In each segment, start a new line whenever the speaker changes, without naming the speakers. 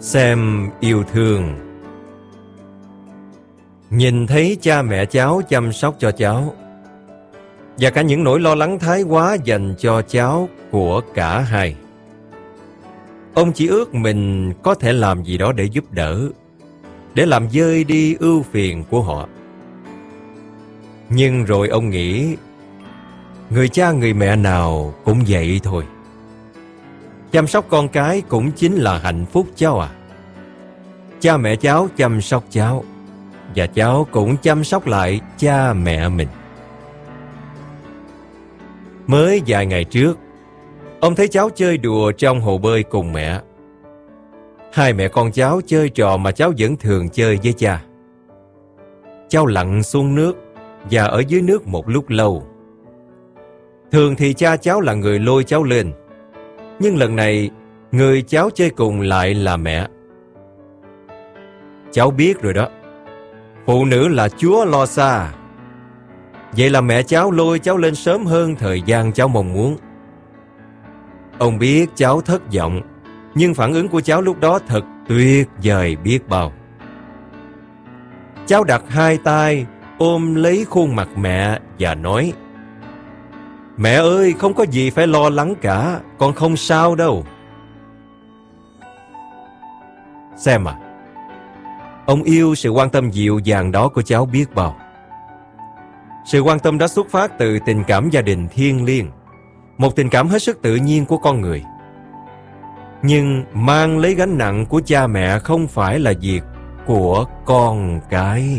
Xem yêu thương. Nhìn thấy cha mẹ cháu chăm sóc cho cháu, và cả những nỗi lo lắng thái quá dành cho cháu của cả hai, ông chỉ ước mình có thể làm gì đó để giúp đỡ, để làm vơi đi ưu phiền của họ. Nhưng rồi ông nghĩ, người cha người mẹ nào cũng vậy thôi. Chăm sóc con cái cũng chính là hạnh phúc cháu à. Cha mẹ cháu chăm sóc cháu, và cháu cũng chăm sóc lại cha mẹ mình. Mới vài ngày trước, ông thấy cháu chơi đùa trong hồ bơi cùng mẹ. Hai mẹ con cháu chơi trò mà cháu vẫn thường chơi với cha. Cháu lặn xuống nước và ở dưới nước một lúc lâu. Thường thì cha cháu là người lôi cháu lên, nhưng lần này người cháu chơi cùng lại là mẹ. Cháu biết rồi đó, phụ nữ là chúa lo xa. Vậy là mẹ cháu lôi cháu lên sớm hơn thời gian cháu mong muốn. Ông biết cháu thất vọng, nhưng phản ứng của cháu lúc đó thật tuyệt vời biết bao. Cháu đặt hai tay ôm lấy khuôn mặt mẹ và nói: "Mẹ ơi, không có gì phải lo lắng cả, con không sao đâu." Xem à, ông yêu sự quan tâm dịu dàng đó của cháu biết bao. Sự quan tâm đó xuất phát từ tình cảm gia đình thiêng liêng, một tình cảm hết sức tự nhiên của con người. Nhưng mang lấy gánh nặng của cha mẹ không phải là việc của con cái.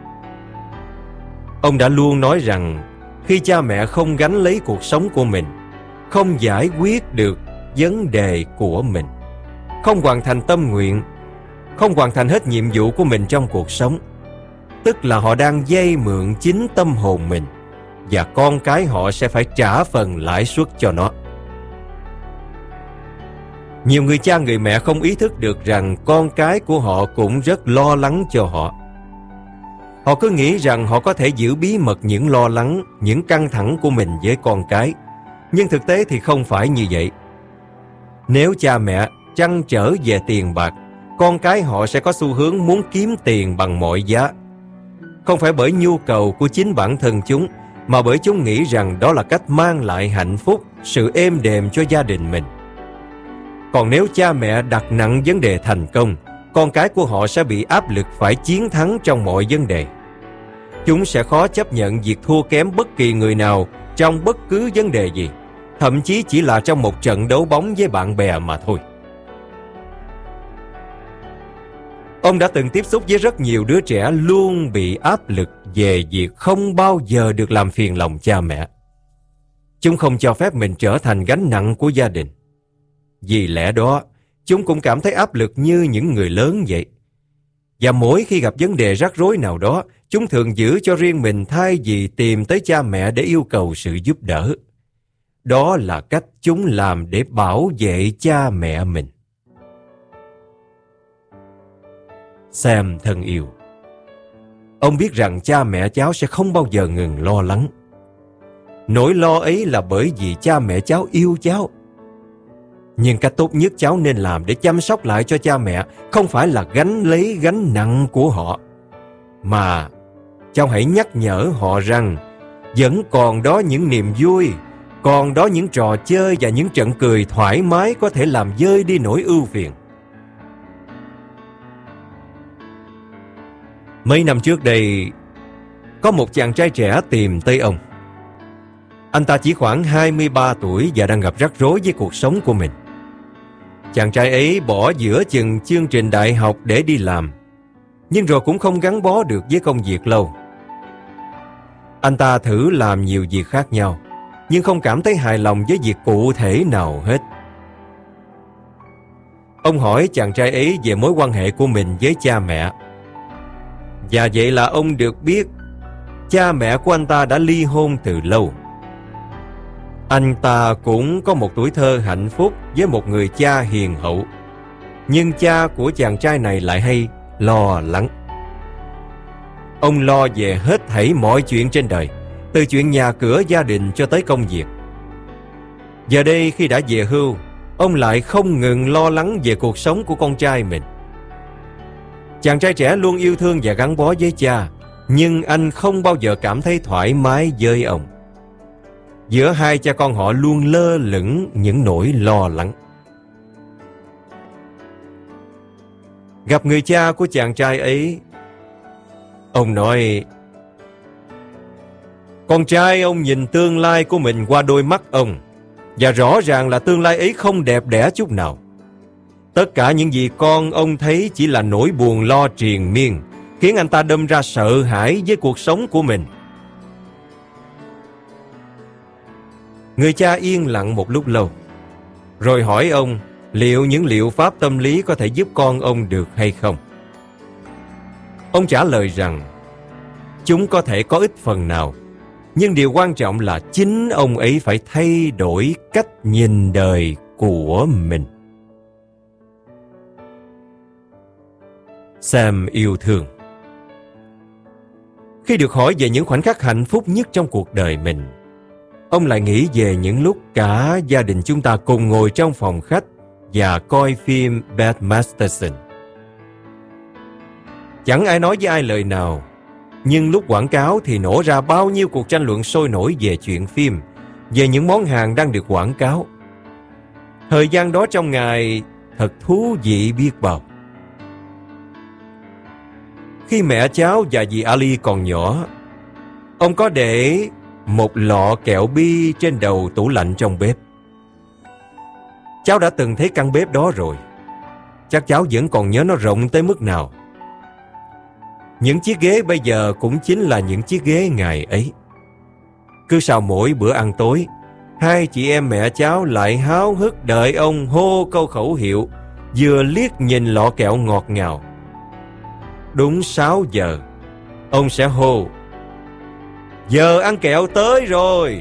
Ông đã luôn nói rằng khi cha mẹ không gánh lấy cuộc sống của mình, không giải quyết được vấn đề của mình, không hoàn thành tâm nguyện, không hoàn thành hết nhiệm vụ của mình trong cuộc sống, tức là họ đang vay mượn chính tâm hồn mình, và con cái họ sẽ phải trả phần lãi suất cho nó. Nhiều người cha người mẹ không ý thức được rằng con cái của họ cũng rất lo lắng cho họ. Họ cứ nghĩ rằng họ có thể giữ bí mật những lo lắng, những căng thẳng của mình với con cái. Nhưng thực tế thì không phải như vậy. Nếu cha mẹ trăn trở về tiền bạc, con cái họ sẽ có xu hướng muốn kiếm tiền bằng mọi giá. Không phải bởi nhu cầu của chính bản thân chúng, mà bởi chúng nghĩ rằng đó là cách mang lại hạnh phúc, sự êm đềm cho gia đình mình. Còn nếu cha mẹ đặt nặng vấn đề thành công, con cái của họ sẽ bị áp lực phải chiến thắng trong mọi vấn đề. Chúng sẽ khó chấp nhận việc thua kém bất kỳ người nào trong bất cứ vấn đề gì, thậm chí chỉ là trong một trận đấu bóng với bạn bè mà thôi. Ông đã từng tiếp xúc với rất nhiều đứa trẻ luôn bị áp lực về việc không bao giờ được làm phiền lòng cha mẹ. Chúng không cho phép mình trở thành gánh nặng của gia đình. Vì lẽ đó, chúng cũng cảm thấy áp lực như những người lớn vậy. Và mỗi khi gặp vấn đề rắc rối nào đó, chúng thường giữ cho riêng mình thay vì tìm tới cha mẹ để yêu cầu sự giúp đỡ. Đó là cách chúng làm để bảo vệ cha mẹ mình. Sam thân yêu, ông biết rằng cha mẹ cháu sẽ không bao giờ ngừng lo lắng. Nỗi lo ấy là bởi vì cha mẹ cháu yêu cháu. Nhưng cách tốt nhất cháu nên làm để chăm sóc lại cho cha mẹ không phải là gánh lấy gánh nặng của họ, mà cháu hãy nhắc nhở họ rằng vẫn còn đó những niềm vui, còn đó những trò chơi và những trận cười thoải mái có thể làm vơi đi nỗi ưu phiền. Mấy năm trước đây, có một chàng trai trẻ tìm tới ông. Anh ta chỉ khoảng 23 tuổi và đang gặp rắc rối với cuộc sống của mình. Chàng trai ấy bỏ giữa chừng chương trình đại học để đi làm, nhưng rồi cũng không gắn bó được với công việc lâu. Anh ta thử làm nhiều việc khác nhau, nhưng không cảm thấy hài lòng với việc cụ thể nào hết. Ông hỏi chàng trai ấy về mối quan hệ của mình với cha mẹ. Và vậy là ông được biết cha mẹ của anh ta đã ly hôn từ lâu. Anh ta cũng có một tuổi thơ hạnh phúc với một người cha hiền hậu. Nhưng cha của chàng trai này lại hay lo lắng. Ông lo về hết thảy mọi chuyện trên đời, từ chuyện nhà cửa gia đình cho tới công việc. Giờ đây khi đã về hưu, ông lại không ngừng lo lắng về cuộc sống của con trai mình. Chàng trai trẻ luôn yêu thương và gắn bó với cha, nhưng anh không bao giờ cảm thấy thoải mái với ông. Giữa hai cha con họ luôn lơ lửng những nỗi lo lắng. Gặp người cha của chàng trai ấy, ông nói: "Con trai ông nhìn tương lai của mình qua đôi mắt ông, và rõ ràng là tương lai ấy không đẹp đẽ chút nào. Tất cả những gì con ông thấy chỉ là nỗi buồn lo triền miên, khiến anh ta đâm ra sợ hãi với cuộc sống của mình." Người cha yên lặng một lúc lâu, rồi hỏi ông liệu những liệu pháp tâm lý có thể giúp con ông được hay không. Ông trả lời rằng chúng có thể có ích phần nào, nhưng điều quan trọng là chính ông ấy phải thay đổi cách nhìn đời của mình. Sam yêu thương. Khi được hỏi về những khoảnh khắc hạnh phúc nhất trong cuộc đời mình, ông lại nghĩ về những lúc cả gia đình chúng ta cùng ngồi trong phòng khách và coi phim Beth Masterson. Chẳng ai nói với ai lời nào, nhưng lúc quảng cáo thì nổ ra bao nhiêu cuộc tranh luận sôi nổi về chuyện phim, về những món hàng đang được quảng cáo. Thời gian đó trong ngày thật thú vị biết bao. Khi mẹ cháu và dì Ali còn nhỏ, ông có để một lọ kẹo bi trên đầu tủ lạnh trong bếp. Cháu đã từng thấy căn bếp đó rồi. Chắc cháu vẫn còn nhớ nó rộng tới mức nào. Những chiếc ghế bây giờ cũng chính là những chiếc ghế ngày ấy. Cứ sau mỗi bữa ăn tối, hai chị em mẹ cháu lại háo hức đợi ông hô câu khẩu hiệu, vừa liếc nhìn lọ kẹo ngọt ngào. Đúng 6 giờ, ông sẽ hô: "Giờ ăn kẹo tới rồi."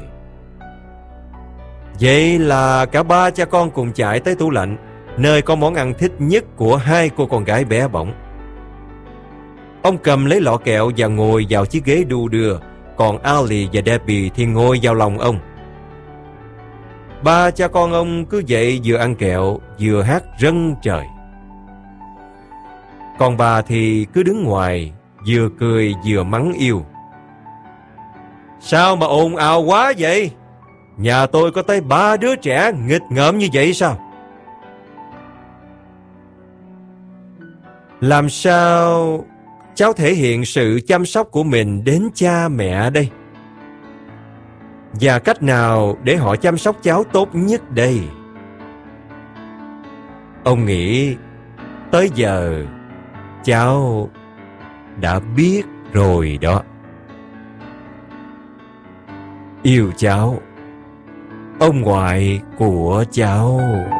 Vậy là cả ba cha con cùng chạy tới tủ lạnh, nơi có món ăn thích nhất của hai cô con gái bé bỏng. Ông cầm lấy lọ kẹo và ngồi vào chiếc ghế đu đưa, còn Ali và Debbie thì ngồi vào lòng ông. Ba cha con ông cứ vậy vừa ăn kẹo vừa hát rân trời. Còn bà thì cứ đứng ngoài, vừa cười vừa mắng yêu: "Sao mà ồn ào quá vậy? Nhà tôi có tới 3 đứa trẻ nghịch ngợm như vậy sao?" Làm sao cháu thể hiện sự chăm sóc của mình đến cha mẹ đây? Và cách nào để họ chăm sóc cháu tốt nhất đây? Ông nghĩ tới giờ cháu đã biết rồi đó. Yêu cháu, ông ngoại của cháu.